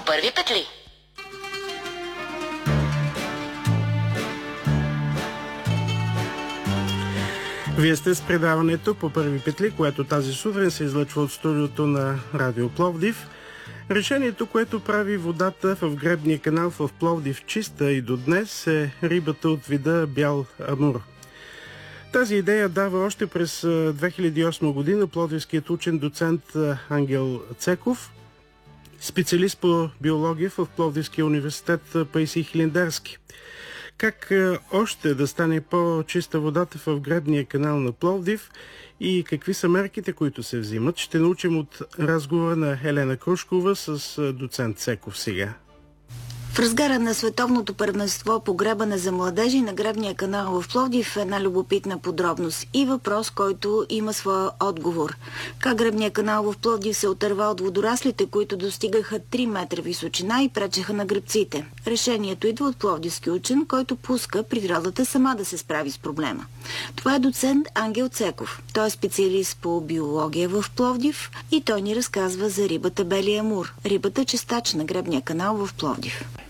първи петли. Вие сте с предаването по първи петли, което тази сутрин се излъчва от студиото на Радио Пловдив. Решението, което прави водата в гребния канал в Пловдив чиста и до днес, е рибата от вида бял амур. Тази идея дава още през 2008 година пловдивският учен доцент Ангел Цеков, специалист по биология в Пловдивския университет Паисий Хилендарски. Как още да стане по-чиста водата в гребния канал на Пловдив и какви са мерките, които се взимат, ще научим от разговора на Елена Крушкова с доцент Цеков сега. В разгара на световното първенство по гребане за младежи на гребния канал в Пловдив е една любопитна подробност и въпрос, който има своя отговор. Как гребния канал в Пловдив се отърва от водораслите, които достигаха 3 метра височина и пречеха на гребците? Решението идва от пловдивски учен, който пуска природата сама да се справи с проблема. Това е доцент Ангел Цеков. Той е специалист по биология в Пловдив и той ни разказва за рибата белия амур, рибата чистач на гребния канал в Пловдив.